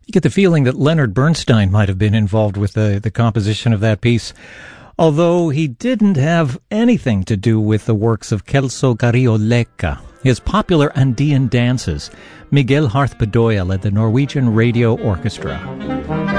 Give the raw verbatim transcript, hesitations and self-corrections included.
You get the feeling that Leonard Bernstein might have been involved with the, the composition of that piece, although he didn't have anything to do with the works of Celso Carioleca. His popular Andean dances. Miguel Harth Bedoya led the Norwegian Radio Orchestra.